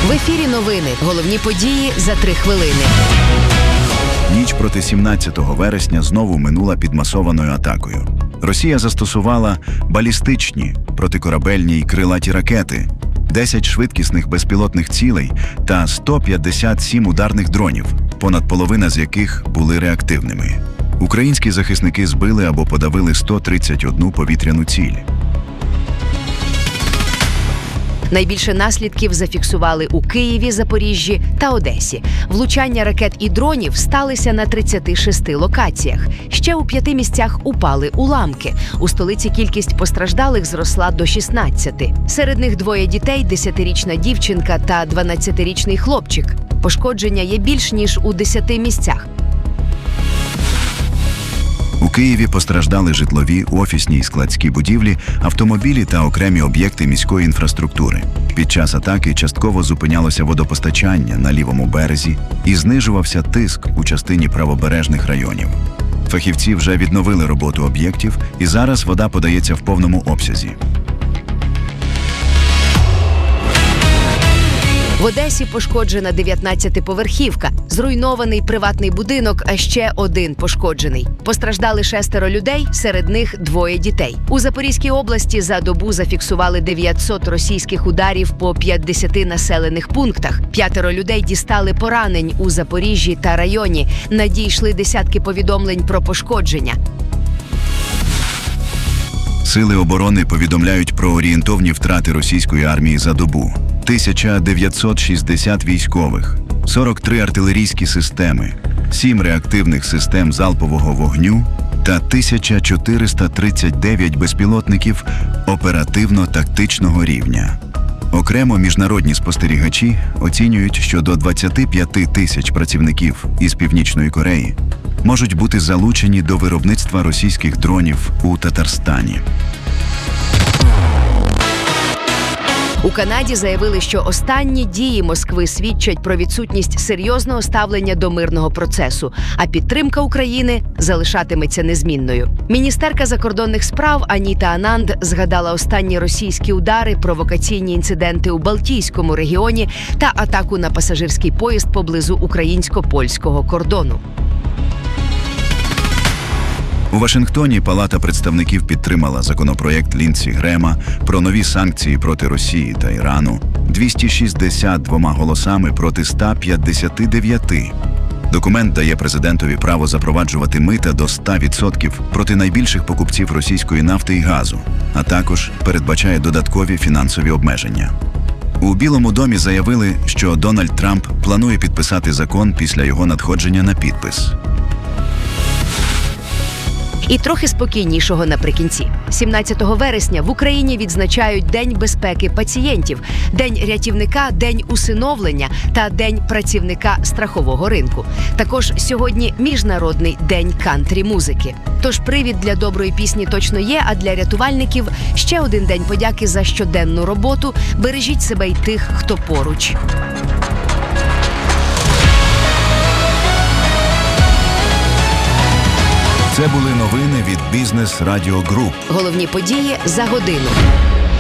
В ефірі новини. Головні події за 3 хвилини. Ніч проти 17 вересня знову минула під масованою атакою. Росія застосувала балістичні, протикорабельні й крилаті ракети, 10 швидкісних безпілотних цілей та 157 ударних дронів, понад половина з яких були реактивними. Українські захисники збили або подавили 131 повітряну ціль. Найбільше наслідків зафіксували у Києві, Запоріжжі та Одесі. Влучання ракет і дронів сталися на 36 локаціях. Ще у 5 місцях упали уламки. У столиці кількість постраждалих зросла до 16. Серед них 2 дітей, 10-річна дівчинка та 12-річний хлопчик. Пошкодження є більш ніж у 10 місцях. У Києві постраждали житлові, офісні й складські будівлі, автомобілі та окремі об'єкти міської інфраструктури. Під час атаки частково зупинялося водопостачання на лівому березі і знижувався тиск у частині правобережних районів. Фахівці вже відновили роботу об'єктів, і зараз вода подається в повному обсязі. В Одесі пошкоджена 19-поверхівка, зруйнований приватний будинок, а ще 1 пошкоджений. Постраждали 6 людей, серед них 2 дітей. У Запорізькій області за добу зафіксували 900 російських ударів по 50 населених пунктах. 5 людей дістали поранень у Запоріжжі та районі. Надійшли десятки повідомлень про пошкодження. Сили оборони повідомляють про орієнтовні втрати російської армії за добу. 1960 військових, 43 артилерійські системи, 7 реактивних систем залпового вогню та 1439 безпілотників оперативно-тактичного рівня. Окремо міжнародні спостерігачі оцінюють, що до 25 тисяч працівників із Північної Кореї можуть бути залучені до виробництва російських дронів у Татарстані. У Канаді заявили, що останні дії Москви свідчать про відсутність серйозного ставлення до мирного процесу, а підтримка України залишатиметься незмінною. Міністерка закордонних справ Аніта Ананд згадала останні російські удари, провокаційні інциденти у Балтійському регіоні та атаку на пасажирський поїзд поблизу українсько-польського кордону. У Вашингтоні Палата представників підтримала законопроєкт Ліндсі Грема про нові санкції проти Росії та Ірану 262 голосами проти 159. Документ дає президентові право запроваджувати мита до 100% проти найбільших покупців російської нафти і газу, а також передбачає додаткові фінансові обмеження. У Білому домі заявили, що Дональд Трамп планує підписати закон після його надходження на підпис. І трохи спокійнішого наприкінці. 17 вересня в Україні відзначають День безпеки пацієнтів, День рятівника, День усиновлення та День працівника страхового ринку. Також сьогодні Міжнародний день кантрі-музики. Тож привід для доброї пісні точно є, а для рятувальників ще один день подяки за щоденну роботу. Бережіть себе й тих, хто поруч. Це були новини від Бізнес Радіо Груп. Головні події за годину.